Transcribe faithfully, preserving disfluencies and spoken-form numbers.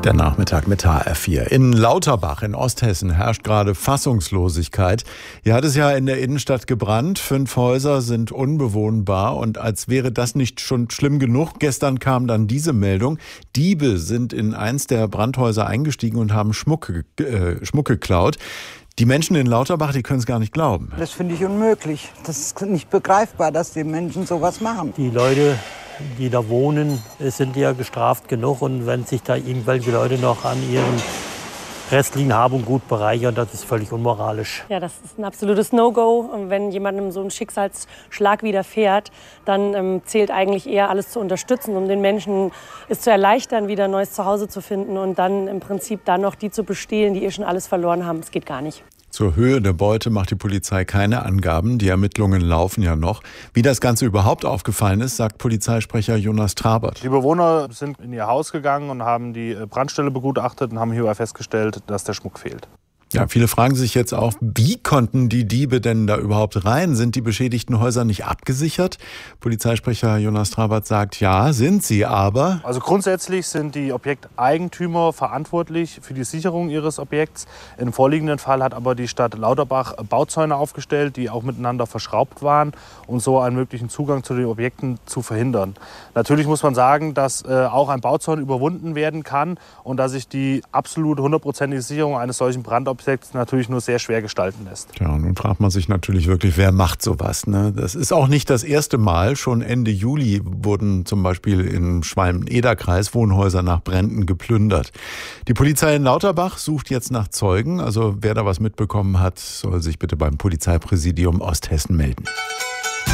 Der Nachmittag mit H R vier. In Lauterbach in Osthessen herrscht gerade Fassungslosigkeit. Hier hat es ja in der Innenstadt gebrannt. Fünf Häuser sind unbewohnbar. Und als wäre das nicht schon schlimm genug, gestern kam dann diese Meldung. Diebe sind in eins der Brandhäuser eingestiegen und haben Schmuck, äh, Schmuck geklaut. Die Menschen in Lauterbach, die können es gar nicht glauben. Das finde ich unmöglich. Das ist nicht begreifbar, dass die Menschen sowas machen. Die Leute, die da wohnen, sind ja gestraft genug. Und wenn sich da irgendwelche Leute noch an ihren restlichen Hab und Gut bereichern, das ist völlig unmoralisch. Ja, das ist ein absolutes No-Go. Und wenn jemandem so ein Schicksalsschlag widerfährt, dann ähm, zählt eigentlich eher alles zu unterstützen, um den Menschen es zu erleichtern, wieder ein neues Zuhause zu finden und dann im Prinzip dann noch die zu bestehlen, die eh schon alles verloren haben. Das geht gar nicht. Zur Höhe der Beute macht die Polizei keine Angaben. Die Ermittlungen laufen ja noch. Wie das Ganze überhaupt aufgefallen ist, sagt Polizeisprecher Jonas Trabert. Die Bewohner sind in ihr Haus gegangen und haben die Brandstelle begutachtet und haben hierbei festgestellt, dass der Schmuck fehlt. Ja, viele fragen sich jetzt auch, wie konnten die Diebe denn da überhaupt rein? Sind die beschädigten Häuser nicht abgesichert? Polizeisprecher Jonas Trabert sagt, ja, sind sie, aber... Also grundsätzlich sind die Objekteigentümer verantwortlich für die Sicherung ihres Objekts. Im vorliegenden Fall hat aber die Stadt Lauterbach Bauzäune aufgestellt, die auch miteinander verschraubt waren, um so einen möglichen Zugang zu den Objekten zu verhindern. Natürlich muss man sagen, dass äh, auch ein Bauzaun überwunden werden kann und dass sich die absolut hundertprozentige Sicherung eines solchen Brandobjekts natürlich nur sehr schwer gestalten lässt. Ja, und nun fragt man sich natürlich wirklich, wer macht sowas, ne? Das ist auch nicht das erste Mal. Schon Ende Juli wurden zum Beispiel im Schwalm-Eder-Kreis Wohnhäuser nach Bränden geplündert. Die Polizei in Lauterbach sucht jetzt nach Zeugen. Also wer da was mitbekommen hat, soll sich bitte beim Polizeipräsidium Osthessen melden.